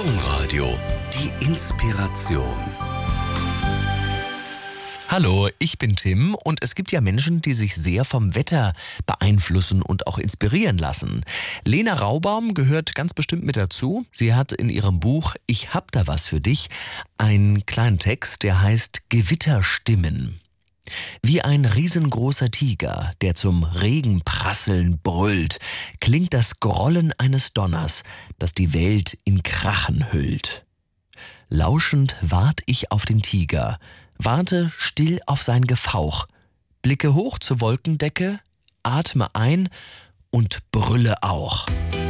Domradio, die Inspiration. Hallo, ich bin Tim und es gibt ja Menschen, die sich sehr vom Wetter beeinflussen und auch inspirieren lassen. Lena Raubaum gehört ganz bestimmt mit dazu. Sie hat in ihrem Buch Ich hab da was für dich einen kleinen Text, der heißt Gewitterstimmen. Wie ein riesengroßer Tiger, der zum Regenprasseln brüllt, klingt das Grollen eines Donners, das die Welt in Krachen hüllt. Lauschend wart ich auf den Tiger, warte still auf sein Gefauch, blicke hoch zur Wolkendecke, atme ein und brülle auch.